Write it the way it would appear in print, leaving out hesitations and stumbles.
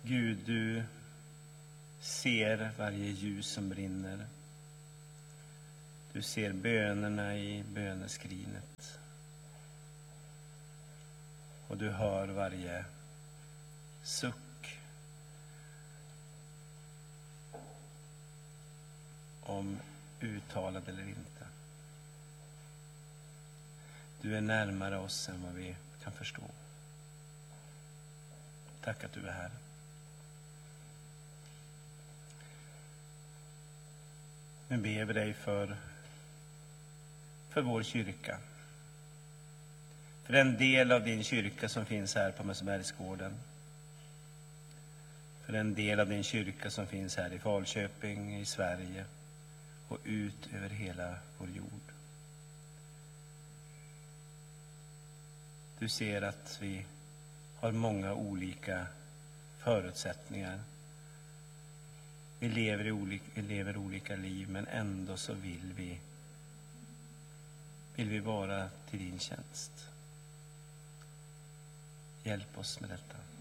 Gud, du ser varje ljus som brinner. Du ser bönerna i böneskrinet. Och du hör varje suck om uttalad eller inte. Du är närmare oss än vad vi kan förstå. Tack att du är här. Nu ber vi dig för vår kyrka. För den del av din kyrka som finns här på Mössebergsgården. För den del av din kyrka som finns här i Falköping, i Sverige och ut över hela vår jord. Du ser att vi har många olika förutsättningar. Vi lever olika liv, men ändå så vill vi vara till din tjänst. Hjälp oss med detta.